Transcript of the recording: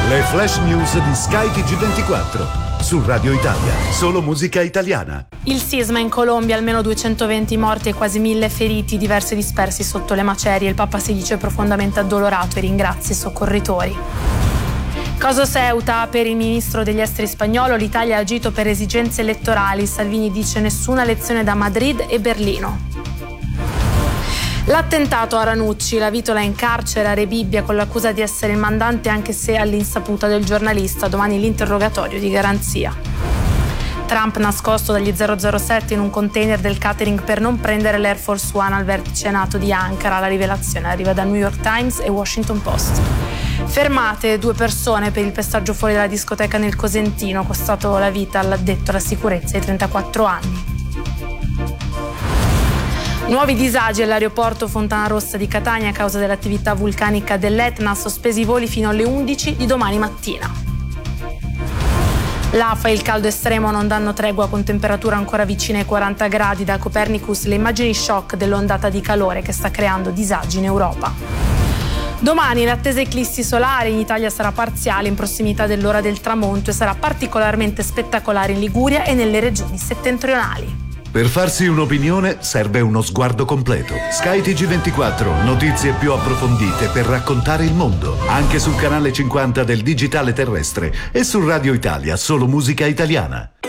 Le flash news di Sky TG24 su Radio Italia, solo musica italiana. Il sisma in Colombia, almeno 220 morti e quasi 1000 feriti, diversi dispersi sotto le macerie. Il Papa si dice profondamente addolorato e ringrazia i soccorritori. Caso Ceuta, per il ministro degli esteri spagnolo, l'Italia ha agito per esigenze elettorali. Salvini dice nessuna lezione da Madrid e Berlino. L'attentato a Ranucci, la vitola in carcere a Rebibbia con l'accusa di essere il mandante anche se all'insaputa del giornalista. Domani l'interrogatorio di garanzia. Trump nascosto dagli 007 in un container del catering per non prendere l'Air Force One al vertice NATO di Ankara. La rivelazione arriva da New York Times e Washington Post. Fermate 2 persone per il pestaggio fuori dalla discoteca nel Cosentino, costato la vita all'addetto alla sicurezza di 34 anni. Nuovi disagi all'aeroporto Fontanarossa di Catania a causa dell'attività vulcanica dell'Etna, sospesi i voli fino alle 11 di domani mattina. L'afa e il caldo estremo non danno tregua con temperature ancora vicine ai 40 gradi. Da Copernicus le immagini shock dell'ondata di calore che sta creando disagi in Europa. Domani l'attesa eclissi solare in Italia sarà parziale in prossimità dell'ora del tramonto e sarà particolarmente spettacolare in Liguria e nelle regioni settentrionali. Per farsi un'opinione serve uno sguardo completo. Sky TG24, notizie più approfondite per raccontare il mondo. Anche sul canale 50 del digitale terrestre e su Radio Italia, solo musica italiana.